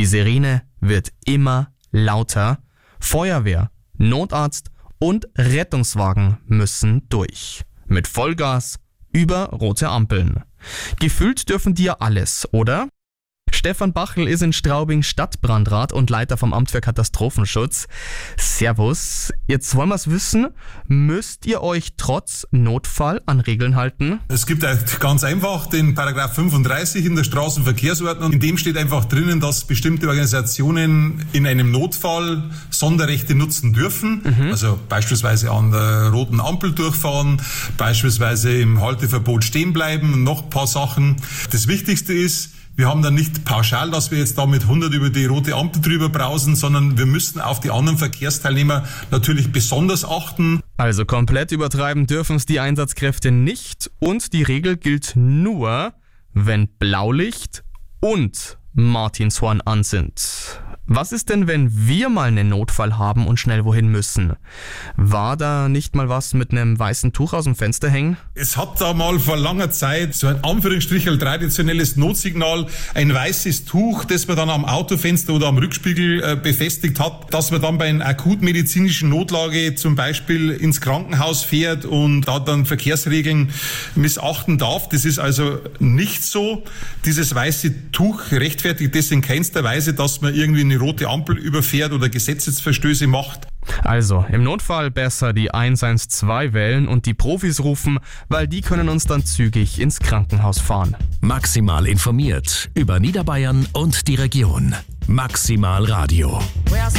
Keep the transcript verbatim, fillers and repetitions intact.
Die Sirene wird immer lauter. Feuerwehr, Notarzt und Rettungswagen müssen durch. Mit Vollgas über rote Ampeln. Gefühlt dürfen die ja alles, oder? Stefan Bachl ist in Straubing Stadtbrandrat und Leiter vom Amt für Katastrophenschutz. Servus. Jetzt wollen wir es wissen. Müsst ihr euch trotz Notfall an Regeln halten? Es gibt ganz einfach den Paragraph fünfunddreißig in der Straßenverkehrsordnung. In dem steht einfach drinnen, dass bestimmte Organisationen in einem Notfall Sonderrechte nutzen dürfen. Mhm. Also beispielsweise an der roten Ampel durchfahren, beispielsweise im Halteverbot stehen bleiben und noch ein paar Sachen. Das Wichtigste ist, wir haben dann nicht pauschal, dass wir jetzt da mit hundert über die rote Ampel drüber brausen, sondern wir müssen auf die anderen Verkehrsteilnehmer natürlich besonders achten. Also komplett übertreiben dürfen es die Einsatzkräfte nicht und die Regel gilt nur, wenn Blaulicht und Martinshorn an sind. Was ist denn, wenn wir mal einen Notfall haben und schnell wohin müssen? War da nicht mal was mit einem weißen Tuch aus dem Fenster hängen? Es hat da mal vor langer Zeit so ein Anführungsstrichen traditionelles Notsignal, ein weißes Tuch, das man dann am Autofenster oder am Rückspiegel äh, befestigt hat, dass man dann bei einer akutmedizinischen Notlage zum Beispiel ins Krankenhaus fährt und da dann Verkehrsregeln missachten darf. Das ist also nicht so. Dieses weiße Tuch rechtfertigt das in keinster Weise, dass man irgendwie eine rote Ampel überfährt oder Gesetzesverstöße macht. Also, im Notfall besser die eins eins zwei wählen und die Profis rufen, weil die können uns dann zügig ins Krankenhaus fahren. Maximal informiert über Niederbayern und die Region. Maximal Radio.